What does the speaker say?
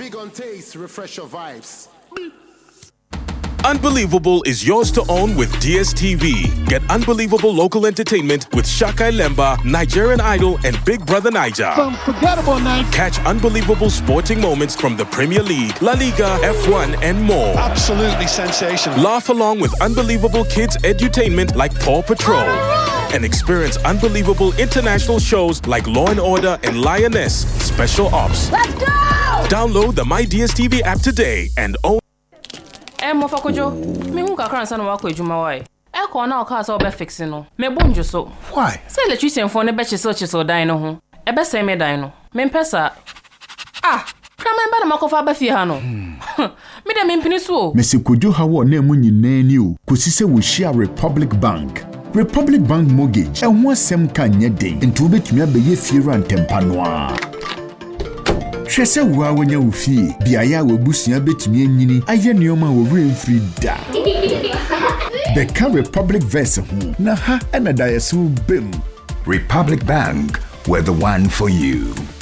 Big on taste, refresh your vibes. Unbelievable is yours to own with DSTV. Get unbelievable local entertainment with Shaka Lemba, Nigerian Idol, and Big Brother Niger. Unforgettable night. Catch unbelievable sporting moments from the Premier League, La Liga, F1, and more. Absolutely sensational. Laugh along with unbelievable kids' edutainment like Paw Patrol. And experience unbelievable international shows like Law & Order and Lioness Special Ops. Let's go! Download the My DSTV app today and own. Mofakojo, me who can crank on walk with Jumawai. Echo now cars all be fixing no. Me bonjo so. Why? Say electrician for ne betch searches or dino ho. E be say me dino. Me pesa. Ah, crama ba na makofa ba fie ha no. Me dem impini so. Mesi Kojo hawo na mu nyina ni o. Kosi se wo share Republic Bank. Republic Bank mortgage. E ho asem kan nye den. Nti obetumi abeye fie rantempa no a. Hwese wo a wonya wo fie. Biaya wo busua betumi anyini. Aye neoma wo remfree da. Beka Republic Verse ho. Na ha na dayeso bem. Republic Bank, we're the one for you.